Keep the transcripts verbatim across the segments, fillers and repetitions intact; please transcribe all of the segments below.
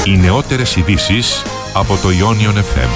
Οι νεότερες ειδήσεις από το Ionion εφ εμ.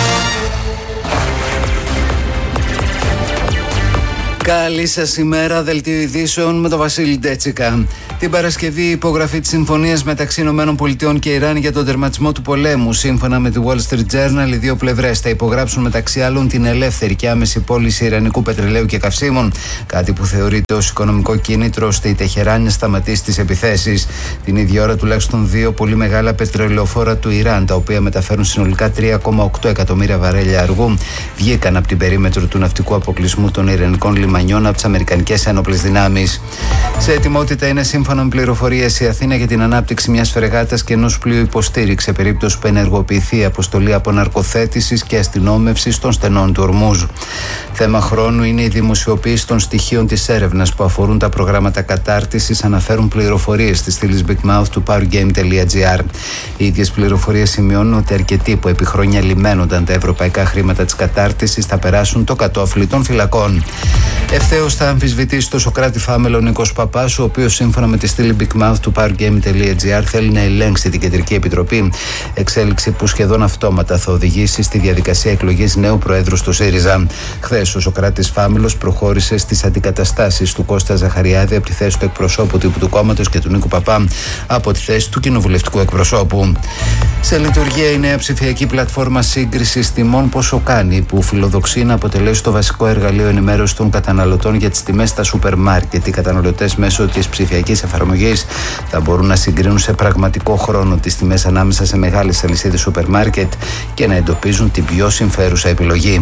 Καλή σας ημέρα, δελτίο ειδήσεων με τον Βασίλη Ντέτσικα. Την Παρασκευή, η υπογραφή της συμφωνίας μεταξύ ΗΠΑ και Ιράν για τον τερματισμό του πολέμου. Σύμφωνα με τη Wall Street Journal, οι δύο πλευρές θα υπογράψουν μεταξύ άλλων την ελεύθερη και άμεση πώληση ιρανικού πετρελαίου και καυσίμων, κάτι που θεωρείται ως οικονομικό κίνητρο ώστε η Τεχεράνη να σταματήσει τις επιθέσεις. Την ίδια ώρα, τουλάχιστον δύο πολύ μεγάλα πετρελαιοφόρα του Ιράν, τα οποία μεταφέρουν συνολικά τρία κόμμα οκτώ εκατομμύρια βαρέλια αργού, βγήκαν από την περίμετρο του ναυτικού αποκλεισμού των Ιρανικών λιμανιών από τις Αμερικανικές Ένοπλες Δυνάμεις. Σε ετοιμότητα είναι, σύμφωνα με πληροφορίες, η Αθήνα για την ανάπτυξη μιας φρεγάτας και ενός πλοίου υποστήριξη σε περίπτωση που ενεργοποιηθεί η αποστολή αποναρκοθέτησης και αστυνόμευσης των στενών του Ορμούζ. Θέμα χρόνου είναι η δημοσιοποίηση των στοιχείων της έρευνας που αφορούν τα προγράμματα κατάρτισης, αναφέρουν πληροφορίες στη στήλη Big Mouth του powergame τελεία gr. Οι ίδιες πληροφορίες σημειώνουν ότι αρκετοί που επί χρόνια λιμένονταν τα ευρωπαϊκά χρήματα της κατάρτισης θα περάσουν το κατόφλι των φυλακών. Ευθέως θα αμφισβητήσει το Σοκράτη Φάμελο ο Νίκος Παπάς, ο οποίος σύμφωνα με τη στήλη Big Mouth του powergame τελεία gr θέλει να ελέγξει την Κεντρική Επιτροπή, εξέλιξη που σχεδόν αυτόματα θα οδηγήσει στη διαδικασία εκλογής νέου Προέδρου στο ΣΥΡΙΖΑ. Χθες ο Σοκράτης Φάμελος προχώρησε στις αντικαταστάσεις του Κώστα Ζαχαριάδη από τη θέση του εκπροσώπου τύπου του κόμματος και του Νίκου Παπά από τη θέση του κοινοβουλευτικού εκπροσώπου. Σε λειτουργία η νέα ψηφιακή πλατφόρμα σύγκρισης τιμών Πόσο Κάνει, που φιλοδοξεί να αποτελέσει το βασικό εργαλείο ενημέρωσης των καταναλωτών για τις τιμές στα σούπερ μάρκετ. Οι καταναλωτές μέσω της ψηφιακής εφαρμογής θα μπορούν να συγκρίνουν σε πραγματικό χρόνο τις τιμές ανάμεσα σε μεγάλες αλυσίδες σούπερ μάρκετ και να εντοπίζουν την πιο συμφέρουσα επιλογή.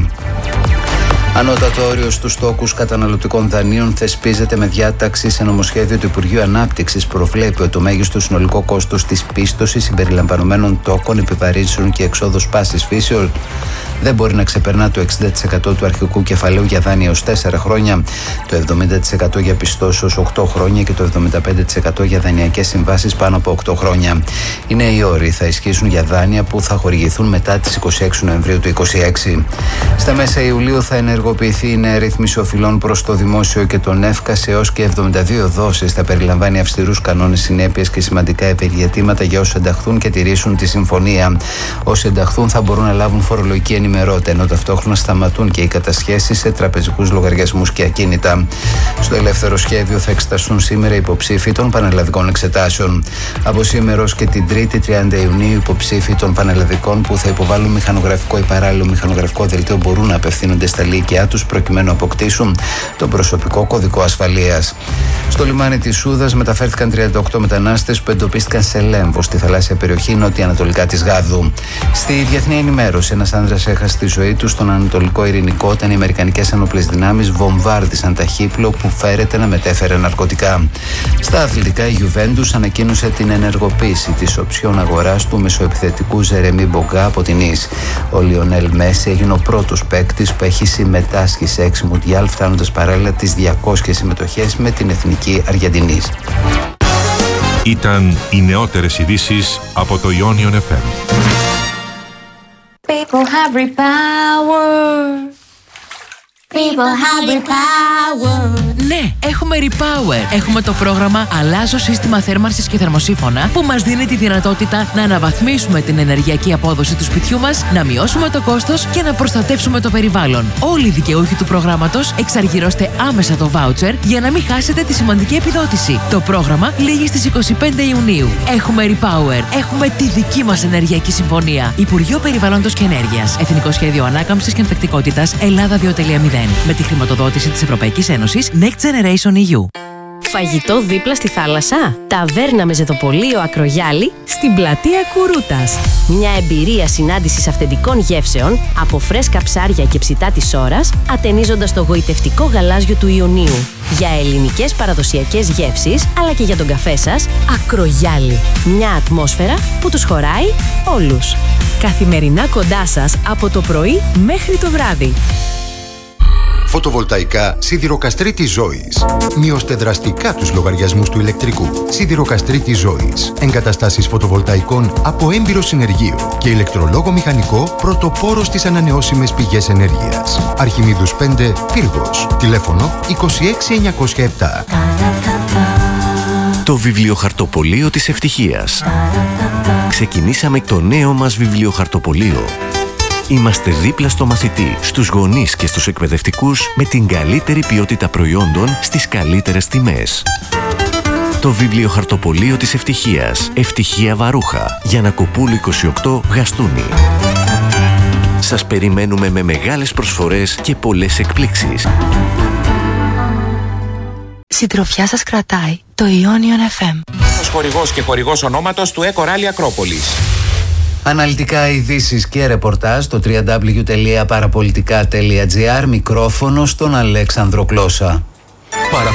Ανώτατο όριο στους στόκους καταναλωτικών δανείων θεσπίζεται με διάταξη σε νομοσχέδιο του Υπουργείου Ανάπτυξης. Προβλέπει ότι το μέγιστο συνολικό κόστος της πίστοσης συμπεριλαμβανομένων τόκων, επιβαρύνσεων και εξόδους πάσης φύσεως δεν μπορεί να ξεπερνά το εξήντα τοις εκατό του αρχικού κεφαλαίου για δάνεια ως τέσσερα χρόνια, το εβδομήντα τοις εκατό για πιστώσεις ως οκτώ χρόνια και το εβδομήντα πέντε τοις εκατό για δανειακές συμβάσεις πάνω από οκτώ χρόνια. Οι νέοι όροι θα ισχύσουν για δάνεια που θα χορηγηθούν μετά τις είκοσι έξι Νοεμβρίου του είκοσι είκοσι. Στα μέσα Ιουλίου θα ενεργοποιηθεί η νέα ρύθμιση οφειλών προς το δημόσιο και τον ΕΦΚΑ σε έως και εβδομήντα δύο δόσεις. Θα περιλαμβάνει αυστηρούς κανόνες συνέπειας και σημαντικά ευεργετήματα για όσους ενταχθούν και τηρήσουν τη συμφωνία. Όσοι ενταχθούν θα μπορούν να λάβουν φορολογική ενημερότητα, ενώ ταυτόχρονα σταματούν και οι κατασχέσεις σε τραπεζικούς λογαριασμούς και ακίνητα. Στο ελεύθερο σχέδιο θα εξεταστούν σήμερα οι υποψήφοι των πανελλαδικών εξετάσεων. Από σήμερα ως και την Τρίτη τριάντα Ιουνίου, οι υποψήφοι των πανελλαδικών που θα υποβάλουν μηχανογραφικό ή παράλληλο μηχανογραφικό δελτίο μπορούν να απευθύνονται στα λύκειά τους προκειμένου να αποκτήσουν τον προσωπικό κωδικό ασφαλείας. Στο λιμάνι της Σούδας μεταφέρθηκαν τριάντα οκτώ μετανάστες που εντοπίστηκαν σε Λέμβο, στη θαλάσσια περιοχή νότια-ανατολικά της Γάδου. Στη διεθνή ενημέρωση, ένας άνδρας έχασε τη ζωή του στον Ανατολικό Ειρηνικό όταν οι Αμερικανικές Ένοπλες Δυνάμεις βομβάρδισαν ταχύπλο που φέρεται να μετέφερε ναρκωτικά. Στα αθλητικά, η Γιουβέντους ανακοίνωσε την ενεργοποίηση της οψιών αγοράς του μεσοεπιθετικού Ζερεμί Μπογκά από την Ις. Ο Λιονέλ Μέση έγινε ο πρώτος παίκτης που έχει συμμετάσχει σε έξι Μουντιάλ, φτάνοντας παράλληλα τις διακόσιες συμμετοχές με την εθνική Αργεντινής. Ήταν οι νεότερες ειδήσεις από το Ionion εφ εμ. People have repower. People have repower. Ναι, έχουμε Repower. Έχουμε το πρόγραμμα Αλλάζω σύστημα θέρμανσης και θερμοσύφωνα που μας δίνει τη δυνατότητα να αναβαθμίσουμε την ενεργειακή απόδοση του σπιτιού μας, να μειώσουμε το κόστος και να προστατεύσουμε το περιβάλλον. Όλοι οι δικαιούχοι του προγράμματος εξαργυρώστε άμεσα το voucher για να μην χάσετε τη σημαντική επιδότηση. Το πρόγραμμα λήγει στις είκοσι πέντε Ιουνίου. Έχουμε Repower. Έχουμε τη δική μας ενεργειακή συμφωνία. Υπουργείο Περιβάλλοντος και Ενέργειας. Εθνικό Σχέδιο Ανάκαμψης και Ανθεκτικότητας Ελλάδα δύο κόμμα μηδέν. Με τη χρηματοδότηση της Ευρωπαϊκής Ένωσης Next Generation ι γιου. Φαγητό δίπλα στη θάλασσα. Ταβέρνα με ζετοπολείο Ακρογιάλη στην πλατεία Κουρούτας. Μια εμπειρία συνάντησης αυθεντικών γεύσεων από φρέσκα ψάρια και ψητά της ώρας, ατενίζοντας το γοητευτικό γαλάζιο του Ιωνίου. Για ελληνικές παραδοσιακές γεύσεις, αλλά και για τον καφέ σας, Ακρογιάλη. Μια ατμόσφαιρα που τους χωράει όλους. Καθημερινά κοντά σας από το πρωί μέχρι το βράδυ. Φωτοβολταϊκά Σιδηροκαστρίτης Ζώης. Μειώστε δραστικά τους λογαριασμούς του ηλεκτρικού. Σιδηροκαστρίτης Ζώης. Εγκαταστάσεις φωτοβολταϊκών από έμπειρο συνεργείο και ηλεκτρολόγο μηχανικό πρωτοπόρο στις ανανεώσιμες πηγές ενέργειας. Αρχιμίδους πέντε, Πύργος. Τηλέφωνο είκοσι έξι εννιακόσια επτά. Το βιβλιοχαρτοπωλείο της ευτυχίας. Ξεκινήσαμε το νέο μας βιβλιοχαρτοπωλείο. Είμαστε δίπλα στο μαθητή, στους γονείς και στους εκπαιδευτικούς με την καλύτερη ποιότητα προϊόντων στις καλύτερες τιμές. Το βιβλιοχαρτοπωλείο της ευτυχίας. Ευτυχία Βαρούχα. Γιαννακοπούλου είκοσι οκτώ, Γαστούνι. Σας περιμένουμε με μεγάλες προσφορές και πολλές εκπλήξεις. Συντροφιά σας κρατάει το Ionion εφ εμ. Χορηγός και χορηγός ονόματος του Eco Rally Ακρόπολης. Αναλυτικά ειδήσεις και ρεπορτάζ στο double-u double-u double-u τελεία παραπολιτικά τελεία τζι άρ. Μικρόφωνο στον Αλέξανδρο Κλώσσα.